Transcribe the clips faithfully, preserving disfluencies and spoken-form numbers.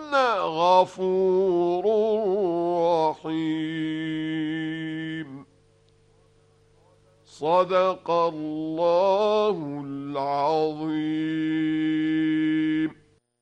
غفور رحيم. صدق الله العظيم.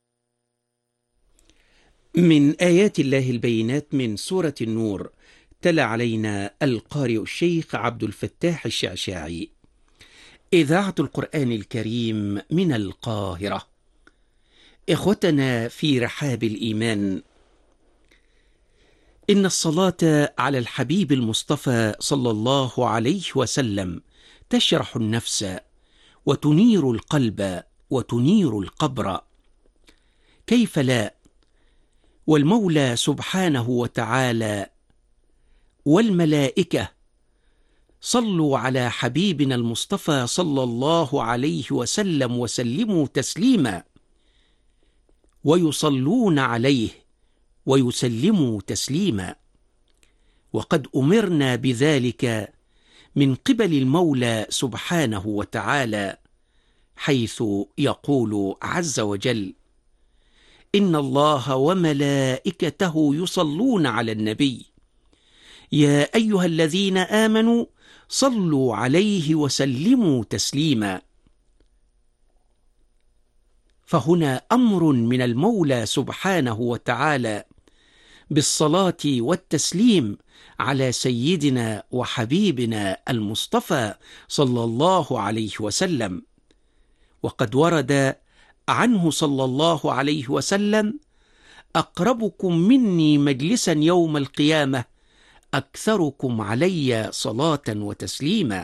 من آيات الله البينات من سورة النور. تلا علينا القارئ الشيخ عبد الفتاح الشعشاعي. إذاعة القرآن الكريم من القاهرة. إخوتنا في رحاب الإيمان، إن الصلاة على الحبيب المصطفى صلى الله عليه وسلم تشرح النفس وتنير القلب وتنير القبر. كيف لا؟ والمولى سبحانه وتعالى والملائكة صلوا على حبيبنا المصطفى صلى الله عليه وسلم وسلموا تسليما، ويصلون عليه ويسلموا تسليما. وقد أمرنا بذلك من قبل المولى سبحانه وتعالى، حيث يقول عز وجل: إن الله وملائكته يصلون على النبي يا أيها الذين آمنوا صلوا عليه وسلموا تسليما. فهنا أمر من المولى سبحانه وتعالى بالصلاة والتسليم على سيدنا وحبيبنا المصطفى صلى الله عليه وسلم. وقد ورد عنه صلى الله عليه وسلم: أقربكم مني مجلسا يوم القيامة أكثركم علي صلاة وتسليما.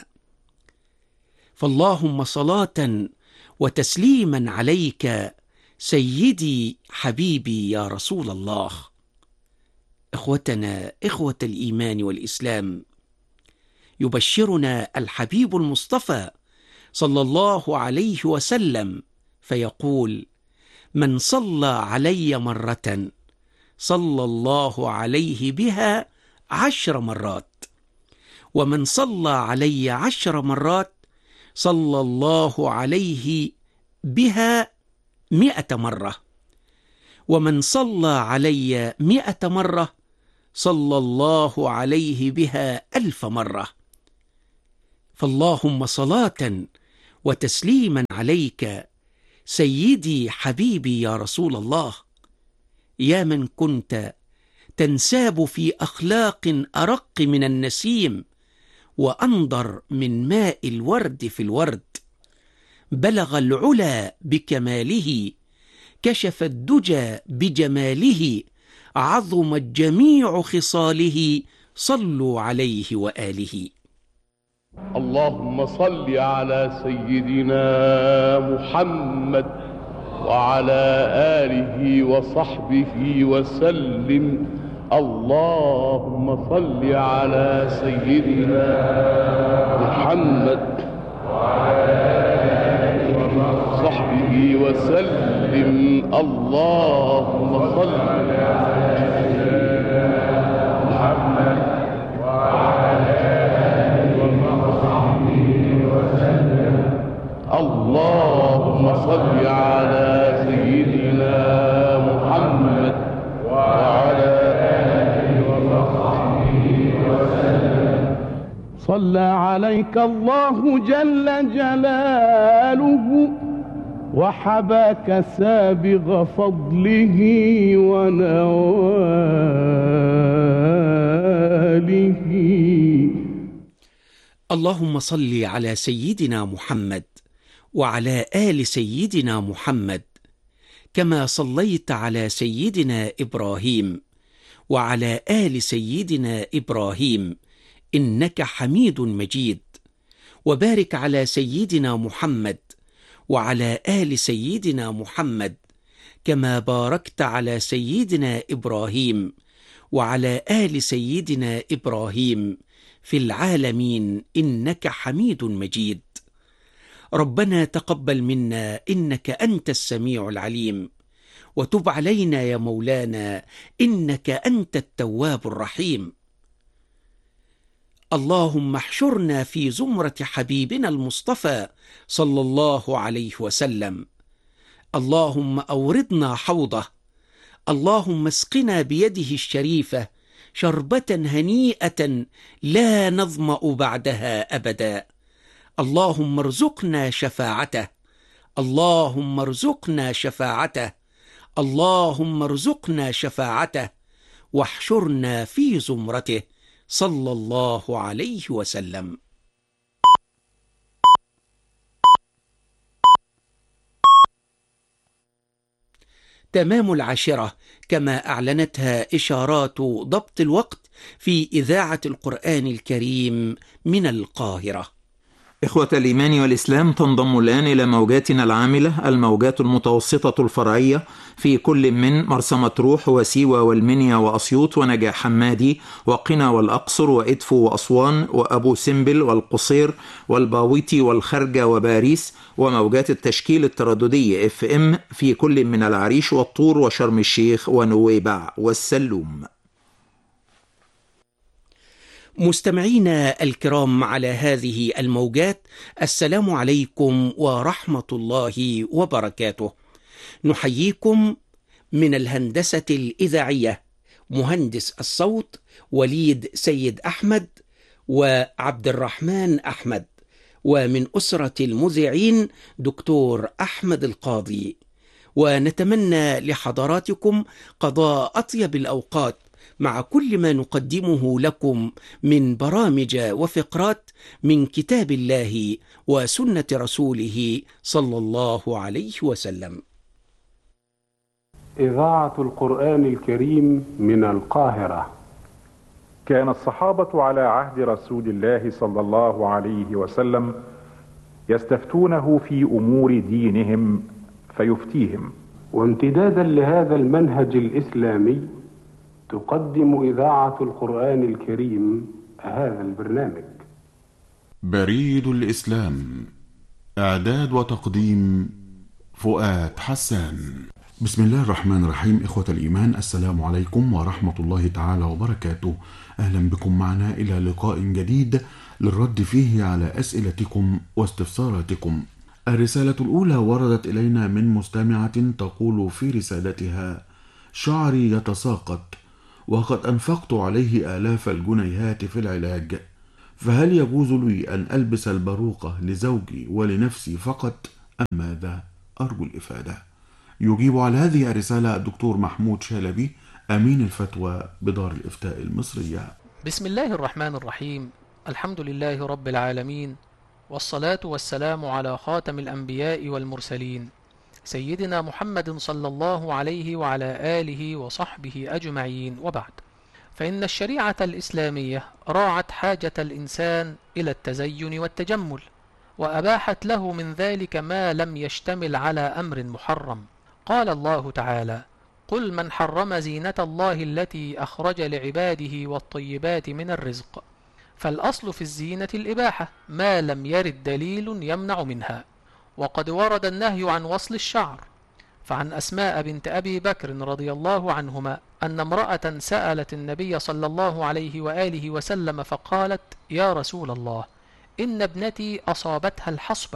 فاللهم صلاة وتسليما عليك سيدي حبيبي يا رسول الله. إخوتنا إخوة الإيمان والإسلام، يبشرنا الحبيب المصطفى صلى الله عليه وسلم فيقول: من صلى علي مرة صلى الله عليه بها عشر مرات، ومن صلى علي عشر مرات صلى الله عليه بها مئة مرة، ومن صلى علي مئة مرة صلى الله عليه بها ألف مرة. فاللهم صلاة وتسليما عليك سيدي حبيبي يا رسول الله، يا من كنت تنساب في أخلاق أرق من النسيم وأنضر من ماء الورد في الورد. بلغ العلا بكماله، كشف الدجى بجماله، عظمت جميع خصاله، صلوا عليه وآله. اللهم صل على سيدنا محمد وعلى آله وصحبه وسلم. اللهم صل على سيدنا محمد وعلى آله وصحبه وسلم. اللهم صل على سيدنا محمد وعلى آله وصحبه وسلم. اللهم صل على سيدنا محمد وعلى آله وصحبه وسلم. صلى عليك الله جل جلاله وحباك سابغ فضله ونواله. اللهم صل على سيدنا محمد وعلى آل سيدنا محمد، كما صليت على سيدنا إبراهيم وعلى آل سيدنا إبراهيم إنك حميد مجيد. وبارك على سيدنا محمد وعلى آل سيدنا محمد، كما باركت على سيدنا إبراهيم وعلى آل سيدنا إبراهيم في العالمين إنك حميد مجيد. ربنا تقبل منا إنك أنت السميع العليم، وتب علينا يا مولانا إنك أنت التواب الرحيم. اللهم احشرنا في زمرة حبيبنا المصطفى صلى الله عليه وسلم. اللهم أوردنا حوضه، اللهم اسقنا بيده الشريفة شربة هنيئة لا نظمأ بعدها أبدا. اللهم ارزقنا شفاعته، اللهم ارزقنا شفاعته، اللهم ارزقنا شفاعته، واحشرنا في زمرته صلى الله عليه وسلم. تمام العاشرة كما أعلنتها إشارات ضبط الوقت في إذاعة القرآن الكريم من القاهرة. إخوة الإيمان والإسلام، تنضم الآن إلى موجاتنا العاملة الموجات المتوسطة الفرعية في كل من مرسى مطروح وسيوة والمنيا وأسيوط ونجع حمادي وقنا والأقصر وإدفو وأسوان وأبو سمبل والقصير والباويتي والخرجة وباريس، وموجات التشكيل الترددي اف ام في كل من العريش والطور وشرم الشيخ ونويبع والسلوم. مستمعينا الكرام على هذه الموجات، السلام عليكم ورحمة الله وبركاته. نحييكم من الهندسة الإذاعية مهندس الصوت وليد سيد أحمد وعبد الرحمن أحمد، ومن أسرة المذيعين دكتور أحمد القاضي، ونتمنى لحضراتكم قضاء أطيب الأوقات مع كل ما نقدمه لكم من برامج وفقرات من كتاب الله وسنة رسوله صلى الله عليه وسلم. إذاعة القرآن الكريم من القاهرة. كان الصحابة على عهد رسول الله صلى الله عليه وسلم يستفتونه في أمور دينهم فيفتيهم. وامتدادا لهذا المنهج الإسلامي تقدم إذاعة القرآن الكريم هذا البرنامج. بريد الإسلام، إعداد وتقديم فؤاد حسان. بسم الله الرحمن الرحيم. إخوة الإيمان، السلام عليكم ورحمة الله تعالى وبركاته. أهلا بكم معنا إلى لقاء جديد للرد فيه على أسئلتكم واستفساراتكم. الرسالة الأولى وردت إلينا من مستمعة تقول في رسالتها: شعري يتساقط وقد أنفقت عليه آلاف الجنيهات في العلاج، فهل يجوز لي أن ألبس الباروكة لزوجي ولنفسي فقط أم ماذا؟ أرجو الإفادة. يجيب على هذه الرسالة الدكتور محمود شلبي، أمين الفتوى بدار الإفتاء المصرية. بسم الله الرحمن الرحيم. الحمد لله رب العالمين، والصلاة والسلام على خاتم الأنبياء والمرسلين سيدنا محمد صلى الله عليه وعلى آله وصحبه أجمعين، وبعد، فإن الشريعة الإسلامية راعت حاجة الإنسان إلى التزين والتجمل، وأباحت له من ذلك ما لم يشتمل على أمر محرم. قال الله تعالى: قل من حرم زينة الله التي أخرج لعباده والطيبات من الرزق. فالأصل في الزينة الإباحة ما لم يرد دليل يمنع منها. وقد ورد النهي عن وصل الشعر، فعن أسماء بنت أبي بكر رضي الله عنهما أن امرأة سألت النبي صلى الله عليه وآله وسلم فقالت: يا رسول الله، إن ابنتي أصابتها الحصبة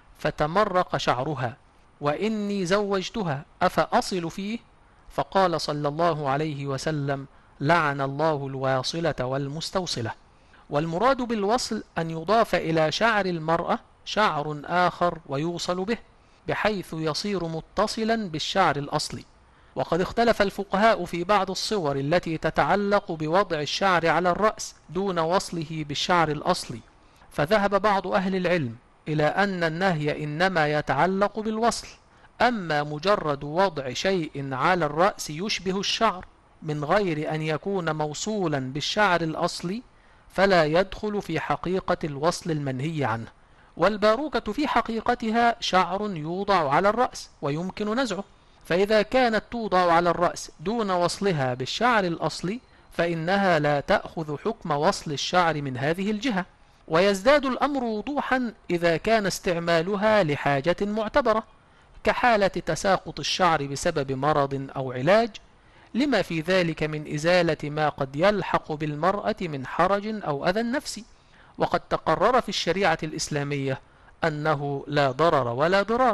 فتمرق شعرها وإني زوجتها أفأصل فيه؟ فقال صلى الله عليه وسلم: لعن الله الواصلة والمستوصلة. والمراد بالوصل أن يضاف إلى شعر المرأة شعر آخر ويوصل به، بحيث يصير متصلا بالشعر الأصلي. وقد اختلف الفقهاء في بعض الصور التي تتعلق بوضع الشعر على الرأس دون وصله بالشعر الأصلي، فذهب بعض أهل العلم إلى أن النهي إنما يتعلق بالوصل، أما مجرد وضع شيء على الرأس يشبه الشعر من غير أن يكون موصولا بالشعر الأصلي فلا يدخل في حقيقة الوصل المنهي عنه. والباروكة في حقيقتها شعر يوضع على الرأس ويمكن نزعه، فإذا كانت توضع على الرأس دون وصلها بالشعر الأصلي فإنها لا تأخذ حكم وصل الشعر من هذه الجهة. ويزداد الأمر وضوحا إذا كان استعمالها لحاجة معتبرة، كحالة تساقط الشعر بسبب مرض أو علاج، لما في ذلك من إزالة ما قد يلحق بالمرأة من حرج أو أذى نفسي. وقد تقرر في الشريعة الإسلامية أنه لا ضرر ولا ضرار،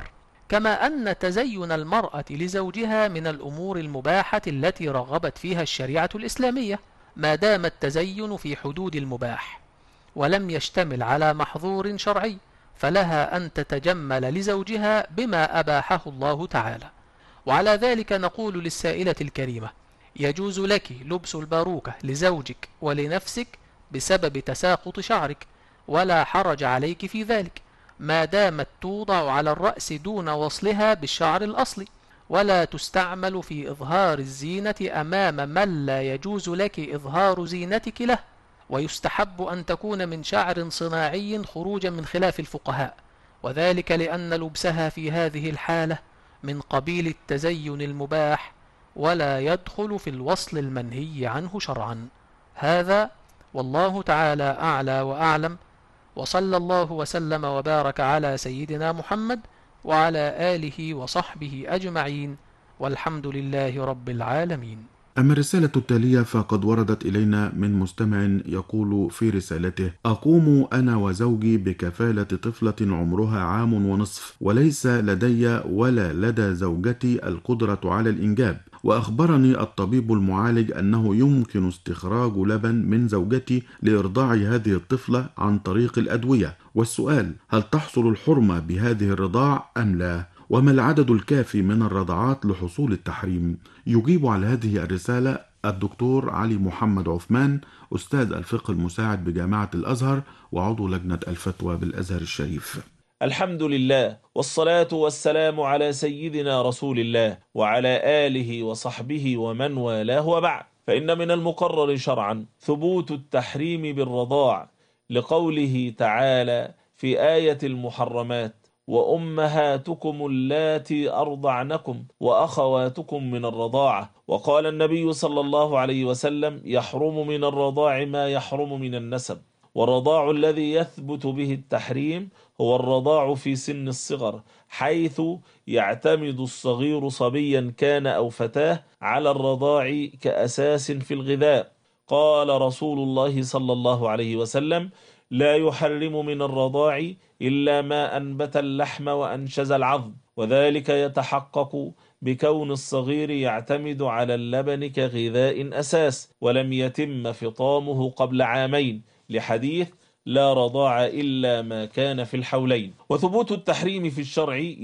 كما أن تزين المرأة لزوجها من الأمور المباحة التي رغبت فيها الشريعة الإسلامية، ما دام التزين في حدود المباح ولم يشتمل على محظور شرعي، فلها أن تتجمل لزوجها بما أباحه الله تعالى. وعلى ذلك نقول للسائلة الكريمة: يجوز لك لبس الباروكة لزوجك ولنفسك بسبب تساقط شعرك، ولا حرج عليك في ذلك، ما دامت توضع على الرأس دون وصلها بالشعر الأصلي، ولا تستعمل في إظهار الزينة أمام من لا يجوز لك إظهار زينتك له. ويستحب أن تكون من شعر صناعي خروجا من خلاف الفقهاء، وذلك لأن لبسها في هذه الحالة من قبيل التزين المباح، ولا يدخل في الوصل المنهي عنه شرعا. هذا والله تعالى أعلى وأعلم، وصلى الله وسلم وبارك على سيدنا محمد وعلى آله وصحبه أجمعين، والحمد لله رب العالمين. أما الرسالة التالية فقد وردت إلينا من مستمع يقول في رسالته: أقوم أنا وزوجي بكفالة طفلة عمرها عام ونصف، وليس لدي ولا لدى زوجتي القدرة على الإنجاب، وأخبرني الطبيب المعالج أنه يمكن استخراج لبن من زوجتي لإرضاع هذه الطفلة عن طريق الأدوية، والسؤال: هل تحصل الحرمة بهذه الرضاع أم لا؟ وما العدد الكافي من الرضعات لحصول التحريم؟ يجيب على هذه الرسالة الدكتور علي محمد عثمان، أستاذ الفقه المساعد بجامعة الأزهر وعضو لجنة الفتوى بالأزهر الشريف. الحمد لله، والصلاة والسلام على سيدنا رسول الله وعلى آله وصحبه ومن والاه، وبعد، فإن من المقرر شرعا ثبوت التحريم بالرضاع لقوله تعالى في آية المحرمات: وأمهاتكم اللاتي أرضعنكم وأخواتكم من الرضاعة. وقال النبي صلى الله عليه وسلم: يحرم من الرضاع ما يحرم من النسب. والرضاع الذي يثبت به التحريم هو الرضاع في سن الصغر، حيث يعتمد الصغير صبيا كان أو فتاه على الرضاع كأساس في الغذاء. قال رسول الله صلى الله عليه وسلم: لا يحرم من الرضاع إلا ما أنبت اللحم وأنشز العظم، وذلك يتحقق بكون الصغير يعتمد على اللبن كغذاء أساس ولم يتم فطامه قبل عامين، لحديث لا رضاع إلا ما كان في الحولين. وثبوت التحريم في الشرع